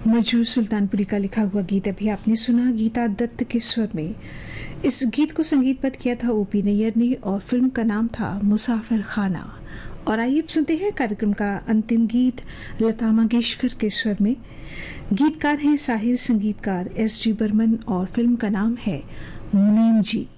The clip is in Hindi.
मजरूर सुल्तानपुरी का लिखा हुआ गीत अभी आपने सुना, गीता दत्त के स्वर में। इस गीत को संगीतबद्ध किया था ओपी नैयर ने और फिल्म का नाम था मुसाफिर खाना। और आइए अब सुनते हैं कार्यक्रम का अंतिम गीत लता मंगेशकर के स्वर में। गीतकार हैं साहिर, संगीतकार एस जी बर्मन और फिल्म का नाम है मुनीम जी।